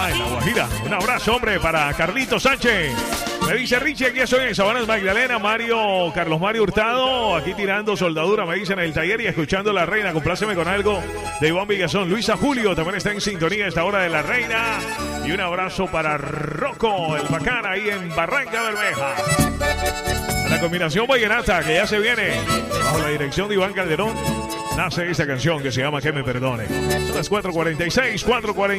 en La Guajira. Un abrazo, hombre, para Carlito Sánchez. Me dice Richie, aquí estoy en Sabanas Magdalena. Carlos Mario Hurtado, aquí tirando soldadura, me dicen en el taller y escuchando La Reina. Compláceme con algo de Iván Villazón. Luisa Julio también está en sintonía a esta hora de La Reina. Y un abrazo para Rocco, el bacán, ahí en Barranca Bermeja. La combinación vallenata que ya se viene bajo la dirección de Iván Calderón. Nace esta canción que se llama Que me perdone. Son las 4:46, 4:40.